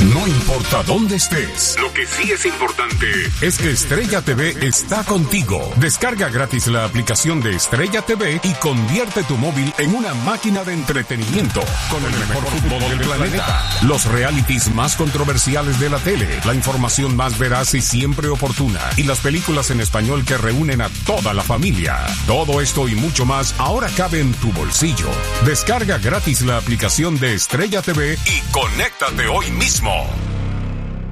No importa dónde estés, lo que sí es importante es que Estrella TV está contigo. Descarga gratis la aplicación de Estrella TV y convierte tu móvil en una máquina de entretenimiento con el mejor fútbol del planeta, los realities más controversiales de la tele, la información más veraz y siempre oportuna, y las películas en español que reúnen a toda la familia. Todo esto y mucho más ahora cabe en tu bolsillo. Descarga gratis la aplicación de Estrella TV y conéctate hoy mismo.